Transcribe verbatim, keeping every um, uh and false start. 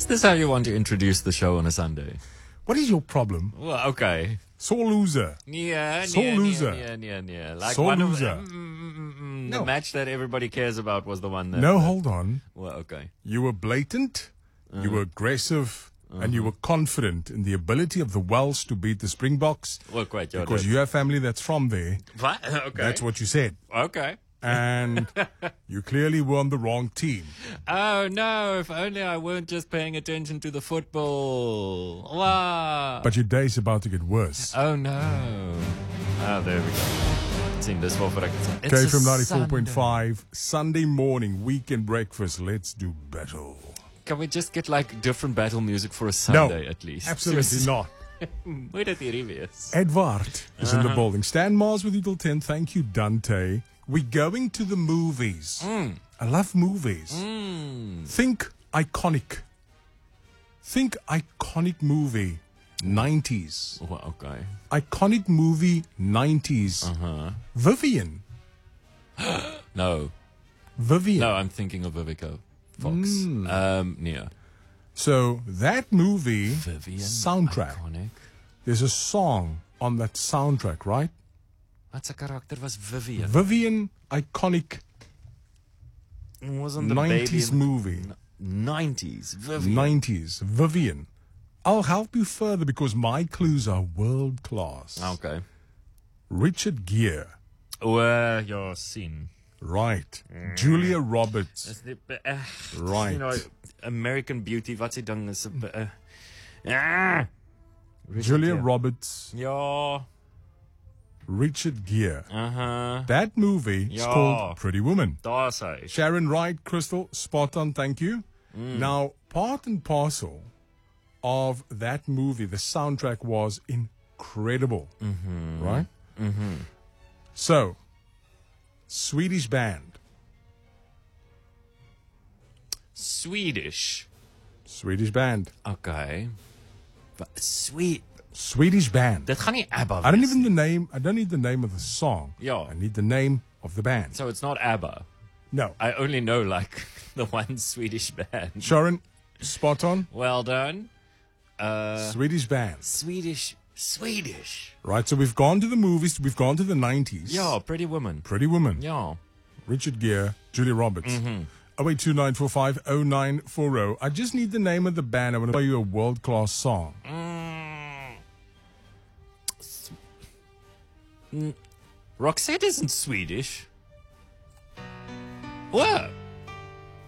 this how you want to introduce the show on a Sunday? What is your problem? Well, okay. Sore loser. Yeah, Sore yeah, loser. Yeah, yeah, yeah. Like Sore one loser. Of, mm, mm, mm, mm, No. The match that everybody cares about was the one that... No, hold on. Well, okay. You were blatant, you were aggressive, and you were confident in the ability of the Welsh to beat the Springboks. Well, quite, yeah. Because you have family that's from there. What? Okay. That's what you said. Okay. And you clearly were on the wrong team. Oh, no. If only I weren't just paying attention to the football. Wow. But your day's about to get worse. Oh, no. Oh, there we go. Sien dis waarvoor ek dit sê. K F M ninety-four point five, Sunday morning, weekend breakfast. Let's do battle. Can we just get like different battle music for a Sunday no, at least? Absolutely not. Moet dit hierdie wees? Edward is in the building. Stan Mars with you till ten. Thank you, Dante. We're going to the movies. Mm. I love movies. Mm. Think iconic. Think iconic movie. nineties. Oh, okay. Iconic movie nineties. Uh-huh. Vivian. No. Vivian. No, I'm thinking of Vivica Fox. Mm. Um, yeah. So that movie Vivian, soundtrack. Iconic. There's a song on that soundtrack, right? Wat se karakter was Vivian? Vivian, iconic Wasn't the nineties baby in... movie. nineties. Vivian. nineties. Vivian. I'll help you further because my clues are world class. Okay. Richard Gere. O, uh, ja, sien. Right. Julia Roberts. Is dit uh, Right. You know, American Beauty, wat se ding is 'n uh, ah, Julia Gere. Roberts. Ja. Richard Gere. Uh-huh. That movie is Ja. called Pretty Woman. Daar's hy. Sharon Wright, Crystal, spot on, thank you. Now, part and parcel of that movie, the soundtrack was incredible. Mm-hmm. Right? Mm-hmm. So, Swedish band. Swedish. Swedish band. Okay. But sweet. Swedish band. Dit gaan nie ABBA I don't wees even nie. the name. I don't need the name of the song. Ja. I need the name of the band. So it's not ABBA. No. I only know like the one Swedish band. Sharon, spot on. Well done. Uh, Swedish band. Swedish. Swedish. Right. So we've gone to the movies. We've gone to the nineties. Ja, Pretty Woman. Pretty Woman. Ja. Richard Gere, Julia Roberts. Mm-hmm. oh eight two nine four five oh nine four oh. I just need the name of the band. I want to play you a world class song. Mm. S- Mm. Roxette isn't Swedish. What?